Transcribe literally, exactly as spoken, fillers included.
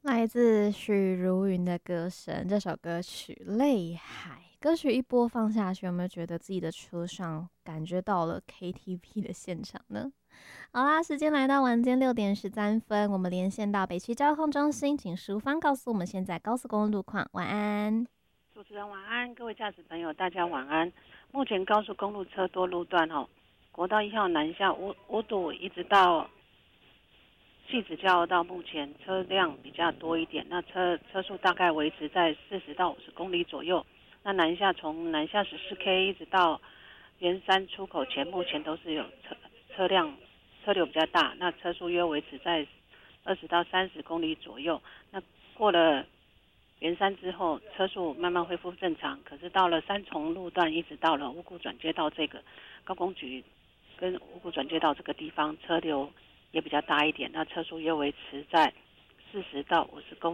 来自许茹芸的歌声，这首歌曲《泪海》。歌曲一播放下去，有没有觉得自己的车上感觉到了 K T V 的现场呢？好啦，时间来到晚间六点十三分，我们连线到北区交通中心，请淑芳告诉我们现在高速公路路况。晚安。 主持人晚安，各位驾驶朋友，大家晚安。目前高速公路车多路段哦，国道一号南下五五堵一直到汐止交流道，目前车辆比较多一点，那车车速大概维持在四十到五十公里左右。那南下从南下十四 K 一直到圆山出口前，目前都是有车车辆车流比较大，那车速约维持在二十到三十公里左右。那过了圆山之后，车速慢慢恢复正常，可是到了三重路段，一直到了五股转接道这个高工局跟五股转接道这个地方，车流也比较大一点，那车速约维持在四十到五十公